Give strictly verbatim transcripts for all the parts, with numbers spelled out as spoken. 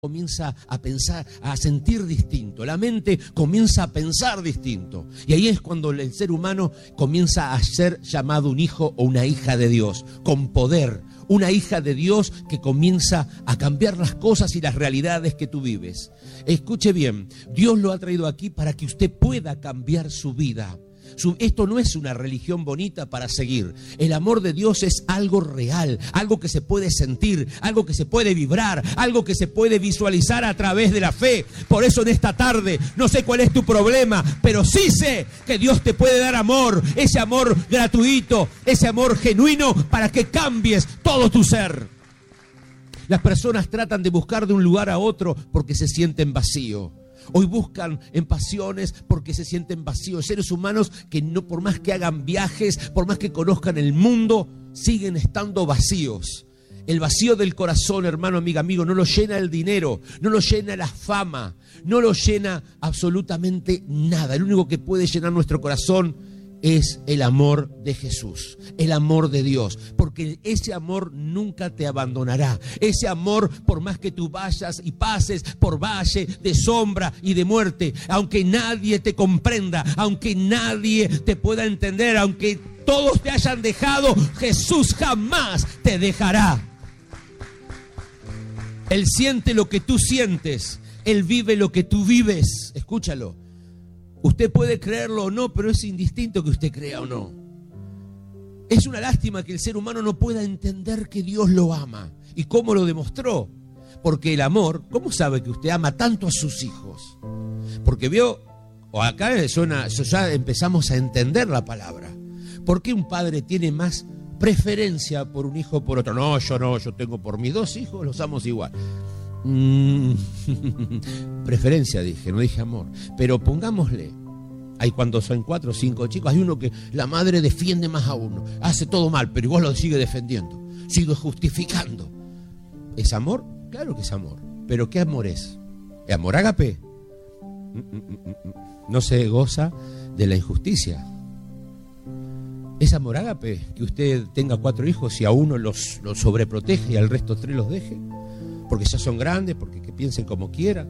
comienza a pensar, a sentir distinto, la mente comienza a pensar distinto, y ahí es cuando el ser humano comienza a ser llamado un hijo o una hija de Dios, con poder, una hija de Dios que comienza a cambiar las cosas y las realidades que tú vives. Escuche bien, Dios lo ha traído aquí para que usted pueda cambiar su vida. Esto no es una religión bonita para seguir. El amor de Dios es algo real, algo que se puede sentir, algo que se puede vibrar, algo que se puede visualizar a través de la fe. Por eso en esta tarde, no sé cuál es tu problema, pero sí sé que Dios te puede dar amor, ese amor gratuito, ese amor genuino para que cambies todo tu ser. Las personas tratan de buscar de un lugar a otro porque se sienten vacíos. Hoy buscan en pasiones porque se sienten vacíos. Seres humanos que no, por más que hagan viajes, por más que conozcan el mundo, siguen estando vacíos. El vacío del corazón, hermano, amiga, amigo, no lo llena el dinero, no lo llena la fama, no lo llena absolutamente nada. El único que puede llenar nuestro corazón es el amor de Jesús, el amor de Dios, porque ese amor nunca te abandonará. Ese amor, por más que tú vayas y pases por valle de sombra y de muerte, aunque nadie te comprenda, aunque nadie te pueda entender, aunque todos te hayan dejado, Jesús jamás te dejará. Él siente lo que tú sientes, Él vive lo que tú vives. Escúchalo. Usted puede creerlo o no, pero es indistinto que usted crea o no. Es una lástima que el ser humano no pueda entender que Dios lo ama. ¿Y cómo lo demostró? Porque el amor, ¿cómo sabe que usted ama tanto a sus hijos? Porque vio, o acá suena, ya empezamos a entender la palabra. ¿Por qué un padre tiene más preferencia por un hijo o por otro? No, yo no, yo tengo por mis dos hijos, los amo igual. Mm, preferencia dije, no dije amor. Pero pongámosle, hay cuando son cuatro o cinco chicos, hay uno que la madre defiende más a uno, hace todo mal, pero igual lo sigue defendiendo, sigue justificando. ¿Es amor? Claro que es amor. ¿Pero qué amor es? ¿Es amor ágape? No se goza de la injusticia. ¿Es amor ágape que usted tenga cuatro hijos y a uno los, los sobreprotege y al resto tres los deje? Porque ya son grandes, porque que piensen como quieran.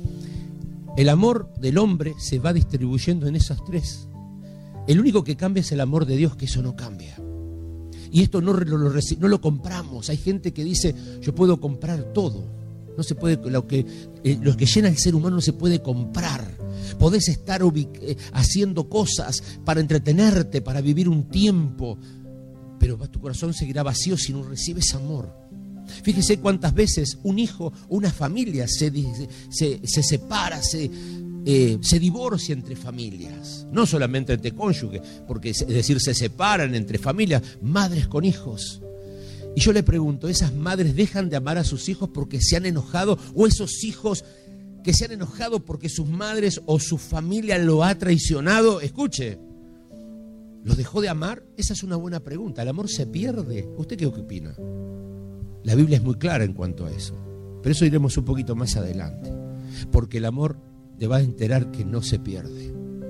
El amor del hombre se va distribuyendo en esos tres. El único que cambia es el amor de Dios, que eso no cambia. Y esto no lo, lo, no lo compramos. Hay gente que dice, yo puedo comprar todo. No se puede, lo que, eh, lo que llena el ser humano no se puede comprar. Podés estar ubic- haciendo cosas para entretenerte, para vivir un tiempo, pero tu corazón seguirá vacío si no recibes amor. Fíjese cuántas veces un hijo, una familia se, se, se separa, se, eh, se divorcia entre familias. No solamente entre cónyuges, porque es decir, se separan entre familias, madres con hijos. Y yo le pregunto, ¿esas madres dejan de amar a sus hijos porque se han enojado? ¿O esos hijos que se han enojado porque sus madres o su familia lo ha traicionado? Escuche, ¿los dejó de amar? Esa es una buena pregunta. ¿El amor se pierde? ¿Usted qué opina? La Biblia es muy clara en cuanto a eso. Pero eso iremos un poquito más adelante. Porque el amor te va a enterar que no se pierde.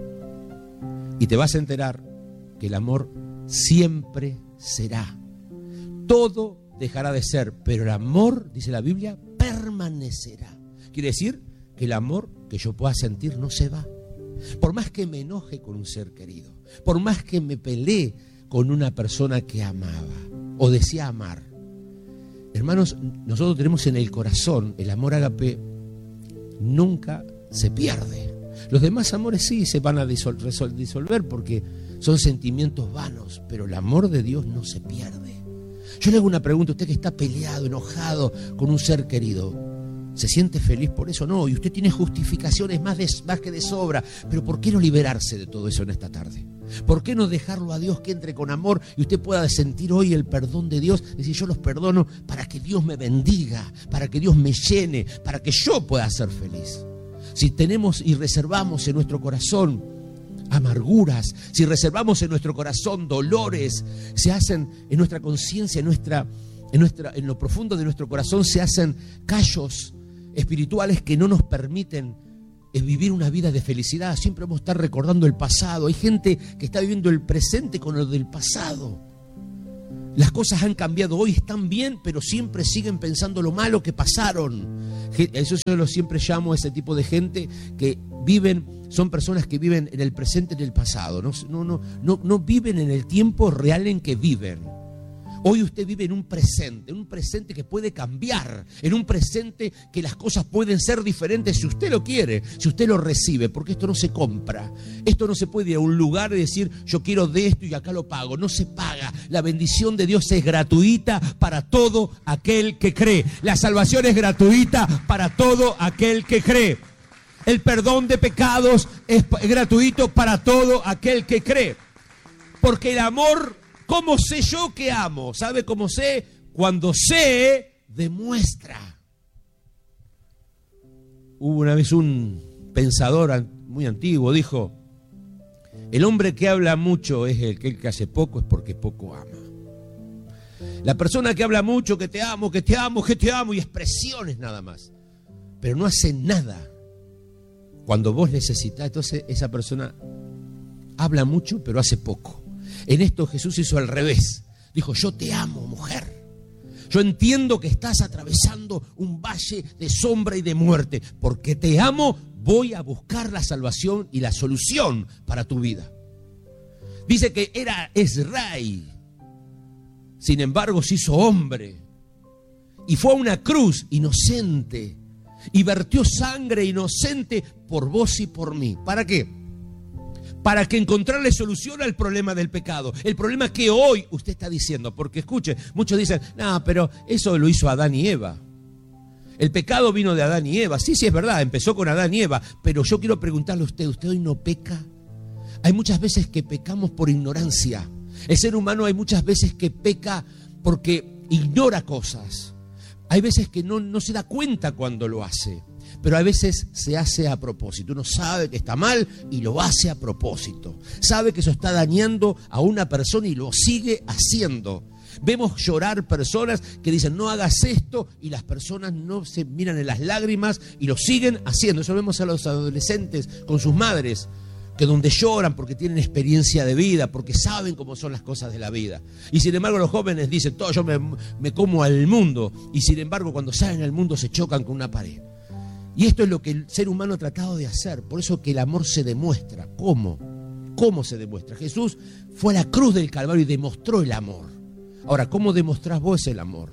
Y te vas a enterar que el amor siempre será. Todo dejará de ser, pero el amor, dice la Biblia, permanecerá. Quiere decir que el amor que yo pueda sentir no se va. Por más que me enoje con un ser querido, por más que me pelee con una persona que amaba o decía amar. Hermanos, nosotros tenemos en el corazón el amor ágape, nunca se pierde. Los demás amores sí se van a disol- resol- disolver porque son sentimientos vanos, pero el amor de Dios no se pierde. Yo le hago una pregunta, usted que está peleado, enojado con un ser querido, ¿se siente feliz por eso? No, y usted tiene justificaciones más, de, más que de sobra, pero ¿por qué no liberarse de todo eso en esta tarde? ¿Por qué no dejarlo a Dios que entre con amor y usted pueda sentir hoy el perdón de Dios? Decir, yo los perdono para que Dios me bendiga, para que Dios me llene, para que yo pueda ser feliz. Si tenemos y reservamos en nuestro corazón amarguras, si reservamos en nuestro corazón dolores, se hacen en nuestra conciencia, en, nuestra, en, nuestra, en lo profundo de nuestro corazón se hacen callos espirituales que no nos permiten es vivir una vida de felicidad. Siempre vamos a estar recordando el pasado. Hay gente que está viviendo el presente con lo del pasado. Las cosas han cambiado, hoy están bien, pero siempre siguen pensando lo malo que pasaron. Eso yo lo siempre llamo a ese tipo de gente que viven, son personas que viven en el presente y en el pasado. No, no, no, no, no viven en el tiempo real en que viven. Hoy usted vive en un presente, en un presente que puede cambiar, en un presente que las cosas pueden ser diferentes si usted lo quiere, si usted lo recibe, porque esto no se compra. Esto no se puede ir a un lugar y decir, yo quiero de esto y acá lo pago. No se paga. La bendición de Dios es gratuita para todo aquel que cree. La salvación es gratuita para todo aquel que cree. El perdón de pecados es gratuito para todo aquel que cree. Porque el amor... ¿Cómo sé yo que amo? ¿Sabe cómo sé? Cuando sé, demuestra. Hubo una vez un pensador muy antiguo, dijo, el hombre que habla mucho es el que, el que hace poco, es porque poco ama. La persona que habla mucho, que te amo, que te amo, que te amo, y expresiones nada más, pero no hace nada. Cuando vos necesitas, entonces esa persona habla mucho, pero hace poco. En esto Jesús hizo al revés. Dijo, yo te amo, mujer. Yo entiendo que estás atravesando un valle de sombra y de muerte. Porque te amo, voy a buscar la salvación y la solución para tu vida. Dice que era Israel. Sin embargo, se hizo hombre. Y fue a una cruz inocente. Y vertió sangre inocente por vos y por mí. ¿Para qué? Para que encontrarle solución al problema del pecado. El problema que hoy usted está diciendo. Porque escuche, muchos dicen, no, pero eso lo hizo Adán y Eva. El pecado vino de Adán y Eva. Sí, sí, es verdad, empezó con Adán y Eva. Pero yo quiero preguntarle a usted, ¿usted hoy no peca? Hay muchas veces que pecamos por ignorancia. El ser humano hay muchas veces que peca porque ignora cosas. Hay veces que no, no se da cuenta cuando lo hace. Pero a veces se hace a propósito. Uno sabe que está mal y lo hace a propósito. Sabe que eso está dañando a una persona y lo sigue haciendo. Vemos llorar personas que dicen no hagas esto y las personas no se miran en las lágrimas y lo siguen haciendo. Eso vemos a los adolescentes con sus madres, que donde lloran porque tienen experiencia de vida, porque saben cómo son las cosas de la vida. Y sin embargo los jóvenes dicen, todo yo me, me como al mundo. Y sin embargo cuando salen al mundo se chocan con una pared. Y esto es lo que el ser humano ha tratado de hacer. Por eso que el amor se demuestra. ¿Cómo? ¿Cómo se demuestra? Jesús fue a la cruz del Calvario y demostró el amor. Ahora, ¿cómo demostrás vos el amor?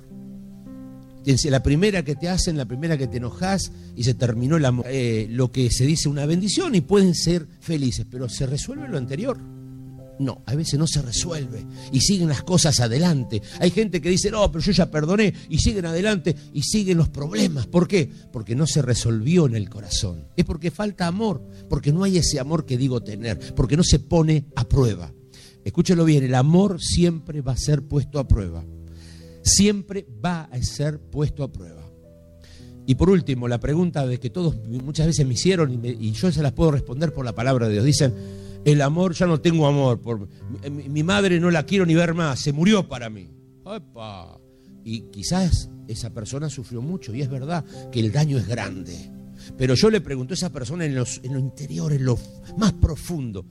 La primera que te hacen, la primera que te enojas y se terminó el amor. Eh, lo que se dice una bendición y pueden ser felices, pero ¿se resuelve lo anterior? No, a veces no se resuelve y siguen las cosas adelante. Hay gente que dice, no, pero yo ya perdoné, y siguen adelante y siguen los problemas. ¿Por qué? Porque no se resolvió en el corazón. Es porque falta amor, porque no hay ese amor que digo tener, porque no se pone a prueba. Escúchelo bien, el amor siempre va a ser puesto a prueba. Siempre va a ser puesto a prueba. Y por último, la pregunta de que todos muchas veces me hicieron y, me, y yo se las puedo responder por la palabra de Dios. Dicen, el amor, ya no tengo amor. Por, mi, mi madre no la quiero ni ver más, se murió para mí. ¡Epa! Y quizás esa persona sufrió mucho y es verdad que el daño es grande. Pero yo le pregunto a esa persona en, los, en lo interior, en lo más profundo,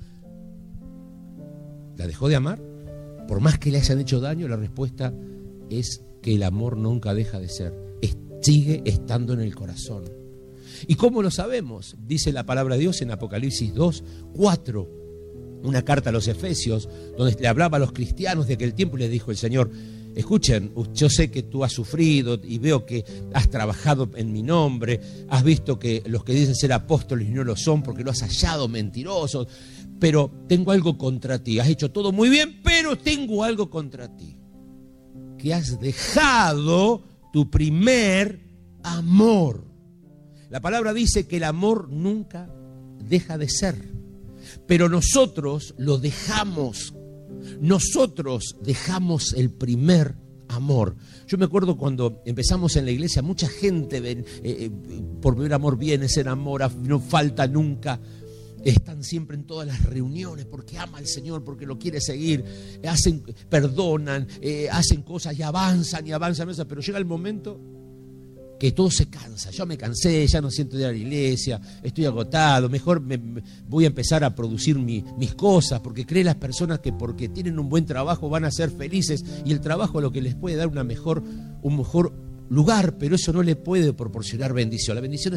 ¿la dejó de amar? Por más que le hayan hecho daño, la respuesta es que el amor nunca deja de ser, es, sigue estando en el corazón. ¿Y cómo lo sabemos? Dice la palabra de Dios en Apocalipsis dos, cuatro, una carta a los Efesios, donde le hablaba a los cristianos de aquel tiempo y les dijo el Señor, escuchen, yo sé que tú has sufrido y veo que has trabajado en mi nombre, has visto que los que dicen ser apóstoles no lo son porque lo has hallado mentirosos, pero tengo algo contra ti, has hecho todo muy bien, pero tengo algo contra ti. Que has dejado tu primer amor. La palabra dice que el amor nunca deja de ser, pero nosotros lo dejamos, nosotros dejamos el primer amor. Yo me acuerdo cuando empezamos en la iglesia, mucha gente ven, eh, por primer amor viene, se enamora, no falta nunca. Están siempre en todas las reuniones porque ama al Señor, porque lo quiere seguir, hacen, perdonan, eh, hacen cosas y avanzan y avanzan, pero llega el momento que todo se cansa. Yo me cansé, ya no siento de ir a la iglesia, estoy agotado, mejor me, me voy a empezar a producir mi, mis cosas, porque creen las personas que porque tienen un buen trabajo van a ser felices, y el trabajo es lo que les puede dar una mejor, un mejor lugar, pero eso no le puede proporcionar bendición. La bendición es